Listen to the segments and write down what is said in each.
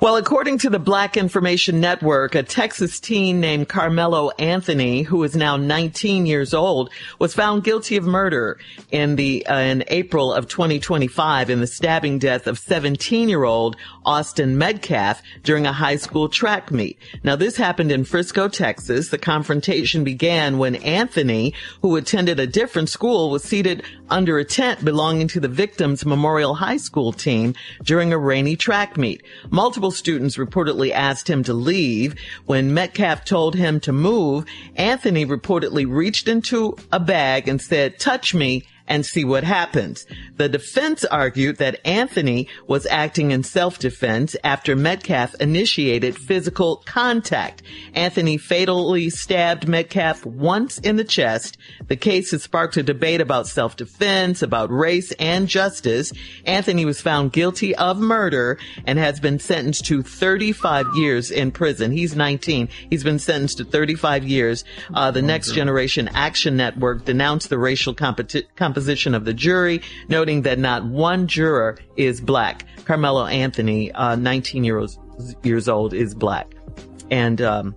Well, according to the Black Information Network, a Texas teen named Carmelo Anthony, who is now 19 years old, was found guilty of murder in April of 2025 in the stabbing death of 17-year-old Austin Metcalf during a high school track meet. Now, this happened in Frisco, Texas. The confrontation began when Anthony, who attended a different school, was seated under a tent belonging to the victim's Memorial High School team during a rainy track meet. Multiple students reportedly asked him to leave. When Metcalf told him to move, Anthony reportedly reached into a bag and said, "Touch me and see what happens." The defense argued that Anthony was acting in self-defense after Metcalf initiated physical contact. Anthony fatally stabbed Metcalf once in the chest. The case has sparked a debate about self-defense, about race and justice. Anthony was found guilty of murder and has been sentenced to 35 years in prison. He's 19. He's been sentenced to 35 years. The Next Generation Action Network denounced the racial composition of the jury, noting that not one juror is black. Carmelo Anthony, 19 years old, is black. And the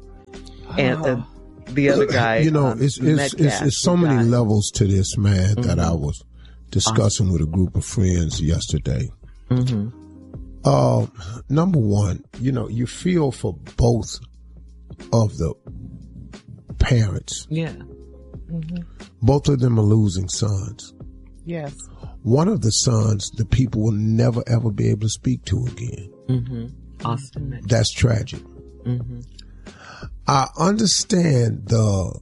other guy, it's so many levels to this, man, that I was discussing with a group of friends yesterday. Number one, you feel for both of the parents. Yeah. Both of them are losing sons. Yes. One of the sons, the people will never, ever be able to speak to again. Austin. That's tragic. I understand the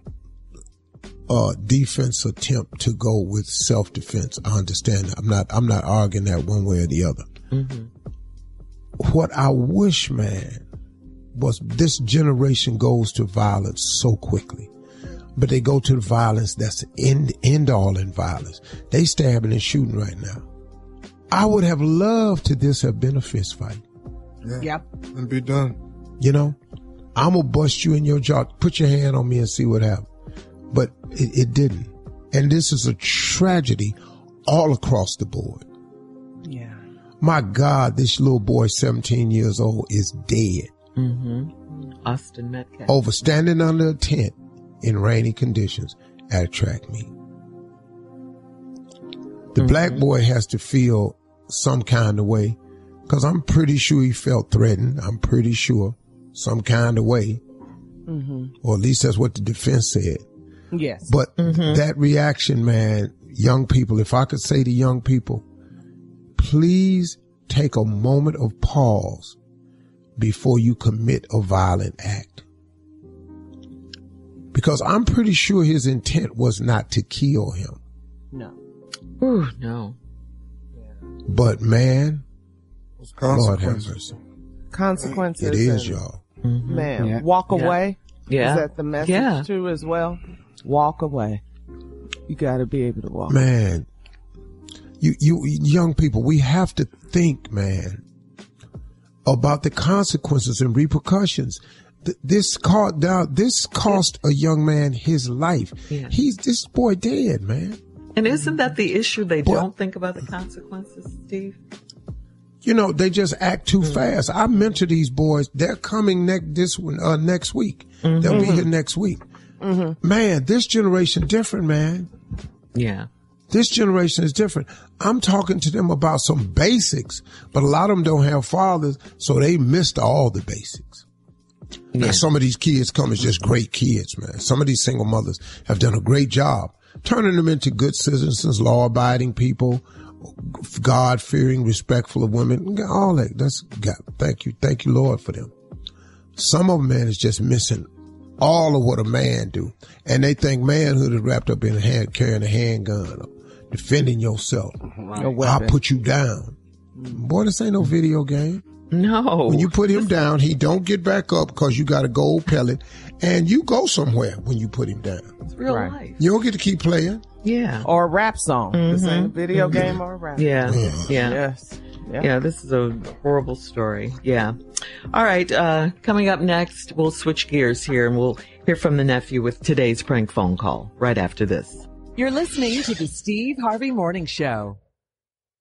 defense attempt to go with self-defense. I understand that. I'm not arguing that one way or the other. What I wish, man, was this generation goes to violence so quickly. But they go to the violence that's end all in violence. They stabbing and shooting right now. I would have loved to this have been a fist fight. Yeah. Yep. And be done. I'm going to bust you in your jaw. Put your hand on me and see what happens. But it didn't. And this is a tragedy all across the board. Yeah. My God, this little boy, 17 years old, is dead. Austin Metcalf. Over standing under a tent in rainy conditions at a track meet. The black boy has to feel some kind of way, because I'm pretty sure he felt threatened. I'm pretty sure some kind of way. Or at least that's what the defense said. Yes. But that reaction, man, young people, if I could say to young people, please take a moment of pause before you commit a violent act. Because I'm pretty sure his intent was not to kill him. No. Ooh, no. But man, Lord have Consequences. mercy. Consequences. It is, y'all. Man, walk away. Yeah. Is that the message too as well? Walk away. You got to be able to walk. Man, you young people, we have to think, man, about the consequences and repercussions. This cost a young man his life. Yeah. This boy dead, man. And isn't that the issue? They don't think about the consequences, Steve? They just act too fast. I mentor these boys. They're coming next week. They'll be here next week. Man, this generation different, man. Yeah. This generation is different. I'm talking to them about some basics, but a lot of them don't have fathers, so they missed all the basics. Yeah. Now, some of these kids come as just great kids, man. Some of these single mothers have done a great job turning them into good citizens, law-abiding people, God-fearing, respectful of women, all that. Thank you, Lord, for them. Some of them, man, is just missing all of what a man do, and they think manhood is wrapped up in carrying a handgun, or defending yourself. I'll put you down. Boy, this ain't no video game. No. When you put him down, he don't get back up because you got a gold pellet, and you go somewhere when you put him down. It's real life. You don't get to keep playing. Yeah. Or a rap song. This ain't a video game or a rap. Yeah. Yes. Yeah, this is a horrible story. Yeah. All right. Coming up next, we'll switch gears here and we'll hear from the nephew with today's prank phone call right after this. You're listening to the Steve Harvey Morning Show.